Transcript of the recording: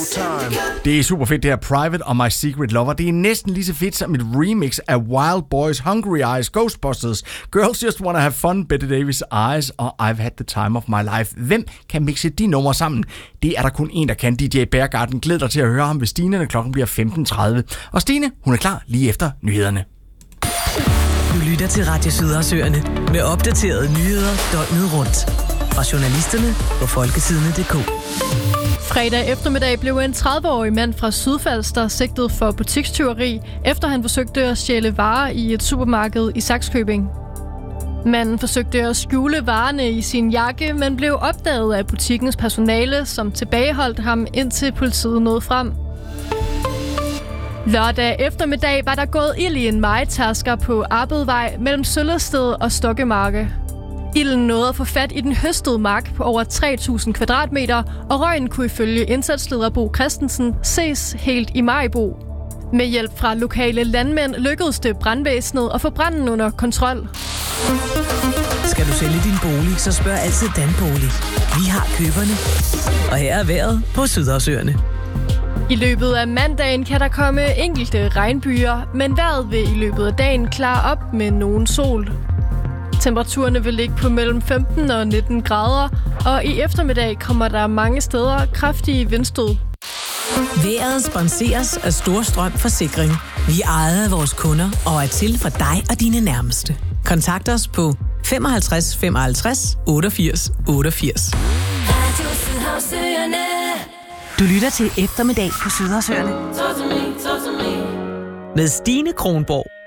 Det er super fedt, det her Private og My Secret Lover. Det er næsten lige så fedt som et remix af Wild Boys, Hungry Eyes, Ghostbusters, Girls Just Wanna Have Fun, Bette Davis Eyes og I've Had The Time Of My Life. Hvem kan mixe de numre sammen? Det er der kun en, der kan. DJ Bjergarten. Glæder dig til at høre ham ved Stine, når klokken bliver 15.30. Og Stine, hun er klar lige efter nyhederne. Du lytter til Radio Sydersøerne med opdaterede nyheder døgnet rundt. Fra journalisterne på folketidene.dk. Fredag eftermiddag blev en 30-årig mand fra Sydfalster sigtet for butikstyveri, efter han forsøgte at stjæle varer i et supermarked i Sakskøbing. Manden forsøgte at skjule varerne i sin jakke, men blev opdaget af butikkens personale, som tilbageholdt ham, indtil politiet nåede frem. Lørdag eftermiddag var der gået ild i en mejetærsker på Arbedvej mellem Søllested og Stokkemarke. Ilden nåede at få fat i den høstede mark på over 3.000 kvadratmeter, og røgen kunne ifølge indsatsleder Bo Christensen ses helt i Maribo. Med hjælp fra lokale landmænd lykkedes det brandvæsenet at få branden under kontrol. Skal du sælge din bolig, så spørg altid Danbolig. Vi har køberne. Og her er vejret på Sydersøerne. I løbet af mandagen kan der komme enkelte regnbyer, men vejret vil i løbet af dagen klare op med nogen sol. Temperaturerne vil ligge på mellem 15 og 19 grader, og i eftermiddag kommer der mange steder kraftige vindstød. Vejret sponseres af Storstrøm Forsikring. Vi er ejet af vores kunder og er til for dig og dine nærmeste. Kontakt os på 55 55 88 88. Du lytter til Eftermiddag på Sydersøerne med Stine Kronborg.